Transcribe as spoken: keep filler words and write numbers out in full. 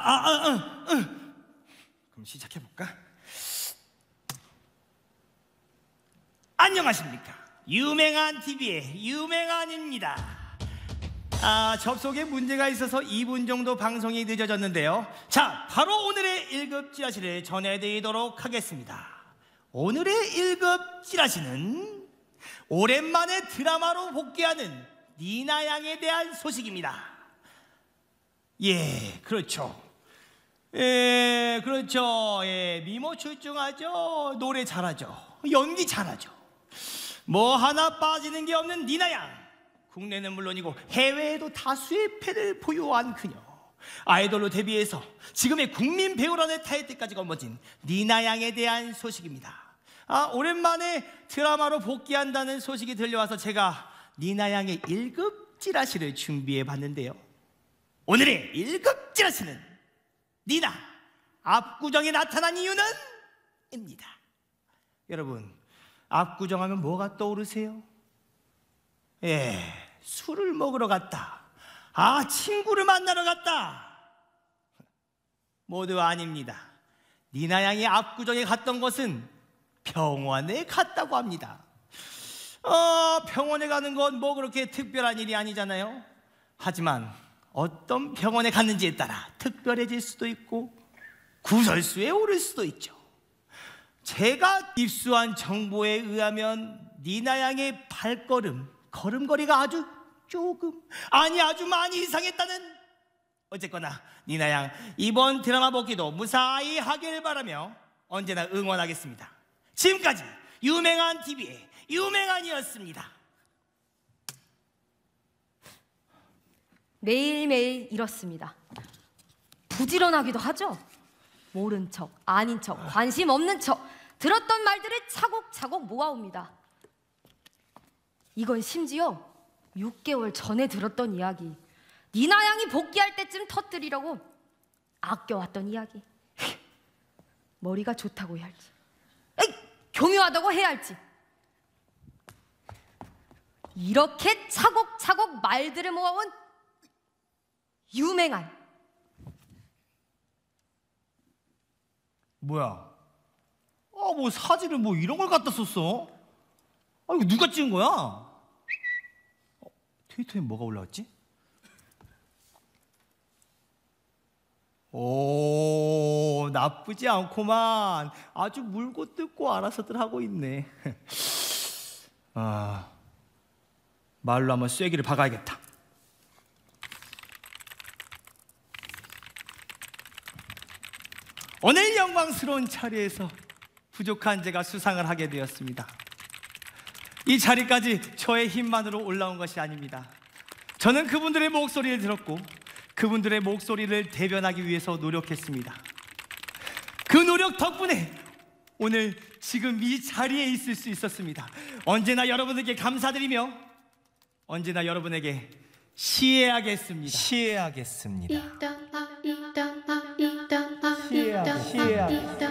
아, 아, 아, 아. 그럼 시작해볼까? 안녕하십니까. 유명한 티비의 유명한입니다. 아, 접속에 문제가 있어서 이 분 정도 방송이 늦어졌는데요. 자, 바로 오늘의 일 급 찌라시를 전해드리도록 하겠습니다. 오늘의 일 급 찌라시는 오랜만에 드라마로 복귀하는 니나 양에 대한 소식입니다. 예, 그렇죠. 예, 그렇죠. 예, 미모 출중하죠. 노래 잘하죠. 연기 잘하죠. 뭐 하나 빠지는 게 없는 니나 양. 국내는 물론이고 해외에도 다수의 팬을 보유한 그녀. 아이돌로 데뷔해서 지금의 국민 배우라는 타이틀까지 거머쥔 니나 양에 대한 소식입니다. 아, 오랜만에 드라마로 복귀한다는 소식이 들려와서 제가 니나 양의 일 급 찌라시를 준비해 봤는데요. 오늘의 일 급 찌라시는 니나 압구정에 나타난 이유는? 입니다. 여러분, 압구정하면 뭐가 떠오르세요? 예, 술을 먹으러 갔다. 아, 친구를 만나러 갔다. 모두 아닙니다. 니나 양이 압구정에 갔던 것은 병원에 갔다고 합니다. 어, 병원에 가는 건 뭐 그렇게 특별한 일이 아니잖아요. 하지만 어떤 병원에 갔는지에 따라 특별해질 수도 있고 구설수에 오를 수도 있죠. 제가 입수한 정보에 의하면 니나 양의 발걸음, 걸음걸이가 아주 조금, 아니 아주 많이 이상했다는. 어쨌거나 니나 양 이번 드라마 복귀도 무사히 하길 바라며 언제나 응원하겠습니다. 지금까지 유명한 티비의 유명한이었습니다. 매일매일 이렇습니다. 부지런하기도 하죠. 모른 척, 아닌 척, 관심 없는 척 들었던 말들을 차곡차곡 모아옵니다. 이건 심지어 육 개월 전에 들었던 이야기. 니나 양이 복귀할 때쯤 터뜨리려고 아껴왔던 이야기. 머리가 좋다고 해야 할지, 에이, 교묘하다고 해야 할지, 이렇게 차곡차곡 말들을 모아온 유명한. 뭐야? 아, 뭐 사진을 뭐 이런 걸 갖다 썼어? 아, 이거 누가 찍은 거야? 어, 트위터에 뭐가 올라왔지? 오, 나쁘지 않구만. 아주 물고 뜯고 알아서들 하고 있네. 아, 말로 한번 쐐기를 박아야겠다. 오늘 영광스러운 자리에서 부족한 제가 수상을 하게 되었습니다. 이 자리까지 저의 힘만으로 올라온 것이 아닙니다. 저는 그분들의 목소리를 들었고 그분들의 목소리를 대변하기 위해서 노력했습니다. 그 노력 덕분에 오늘 지금 이 자리에 있을 수 있었습니다. 언제나 여러분에게 감사드리며 언제나 여러분에게 시해하겠습니다. 시해하겠습니다. 시해하겠습니다.